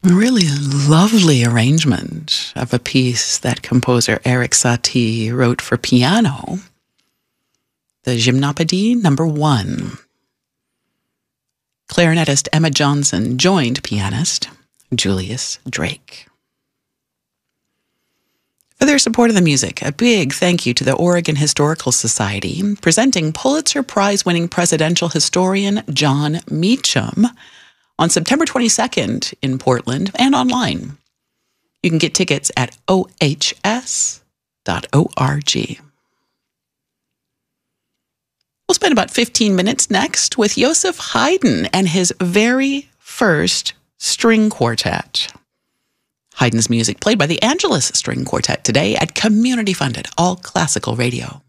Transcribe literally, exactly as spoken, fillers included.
A really lovely arrangement of a piece that composer Erik Satie wrote for piano, the Gymnopédie number one. Clarinetist Emma Johnson joined pianist Julius Drake. For their support of the music, a big thank you to the Oregon Historical Society, presenting Pulitzer Prize-winning presidential historian Jon Meacham on September twenty-second in Portland and online. You can get tickets at O H S dot org. We'll spend about fifteen minutes next with Joseph Haydn and his very first string quartet. Haydn's music played by the Angelus String Quartet today at community-funded all classical radio.